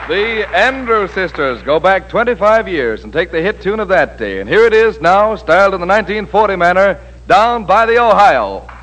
The Andrew Sisters go back 25 years and take the hit tune of that day. And here it is now, styled in the 1940 manner, Down by the Ohio.